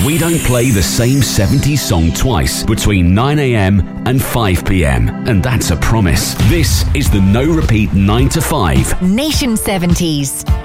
We don't play the same 70s song twice between 9 a.m. and 5 p.m. And that's a promise. This is the No Repeat 9 to 5 Nation 70s.